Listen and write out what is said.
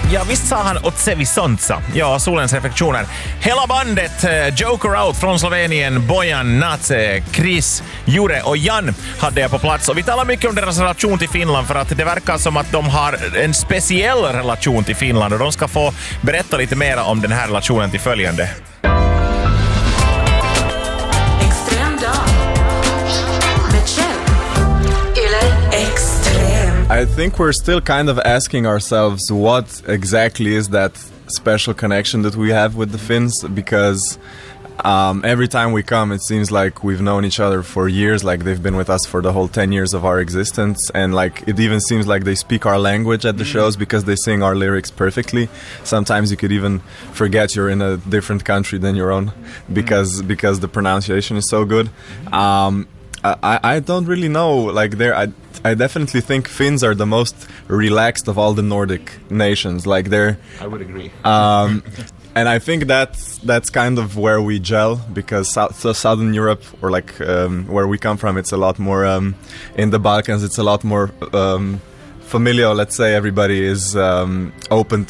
Ja, visst sa han Otsevi-Sontsa. Ja, solens reflektioner. Hela bandet Joker Out från Slovenien, Bojan, Nace, Chris, Jure och Jan hade jag på plats. Och vi talar mycket om deras relation till Finland för att det verkar som att de har en speciell relation till Finland och de ska få berätta lite mer om den här relationen till följande. I think we're still kind of asking ourselves what exactly is that special connection that we have with the Finns, because every time we come it seems like we've known each other for years, like they've been with us for the whole 10 years of our existence, and like it even seems like they speak our language at the shows because they sing our lyrics perfectly. Sometimes you could even forget you're in a different country than your own because the pronunciation is so good. I don't really know, like I definitely think Finns are the most relaxed of all the Nordic nations. Like I would agree. And I think that's kind of where we gel, because Southern Europe, or like where we come from, it's a lot more in the Balkans. It's a lot more familial. Let's say everybody is open